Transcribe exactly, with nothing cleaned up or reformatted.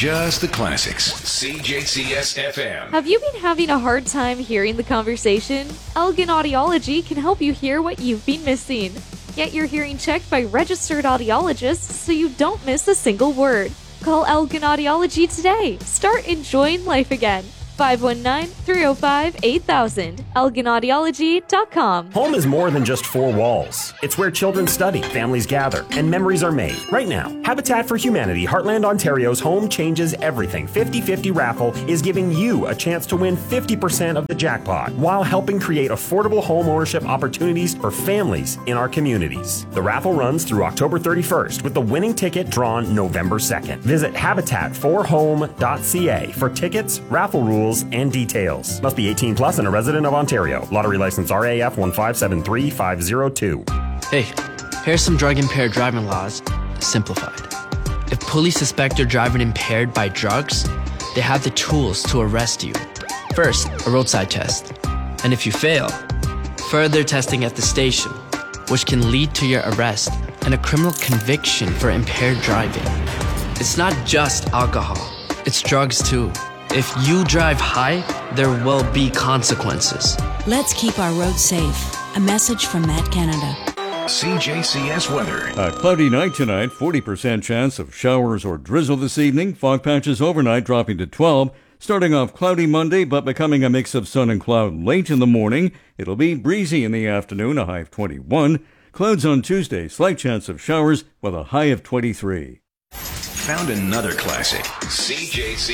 just the classics. C J C S F M. Have you been having a hard time hearing the conversation? Elgin Audiology can help you hear what you've been missing. Get your hearing checked by registered audiologists so you don't miss a single word. Call Elgin Audiology today. Start enjoying life again. five one nine, three oh five, eight thousand. elgin audiology dot com. Home is more than just four walls. It's where children study, families gather, and memories are made. Right now, Habitat for Humanity Heartland Ontario's Home Changes Everything fifty fifty raffle is giving you a chance to win fifty percent of the jackpot while helping create affordable home ownership opportunities for families in our communities. The raffle runs through October thirty-first with the winning ticket drawn November second. Visit habitat for home dot c a for tickets, raffle rules, and details. Must be eighteen plus and a resident of Ontario. Lottery license R A F one five seven three five zero two. Hey, here's some drug-impaired driving laws, simplified. If police suspect you're driving impaired by drugs, they have the tools to arrest you. First, a roadside test. And if you fail, further testing at the station, which can lead to your arrest and a criminal conviction for impaired driving. It's not just alcohol, it's drugs too. If you drive high, there will be consequences. Let's keep our roads safe. A message from Matt Canada. C J C S weather. A cloudy night tonight, forty percent chance of showers or drizzle this evening. Fog patches overnight dropping to twelve. Starting off cloudy Monday, but becoming a mix of sun and cloud late in the morning. It'll be breezy in the afternoon, a high of twenty-one. Clouds on Tuesday, slight chance of showers with a high of twenty-three. Found another classic. C J C